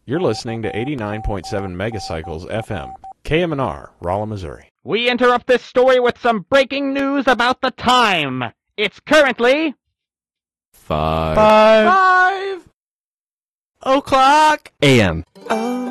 You're listening to 89.7 Megacycles FM, KMNR, Rolla, Missouri. We interrupt this story with some breaking news about the time. It's currently 5 o'clock a.m. Oh.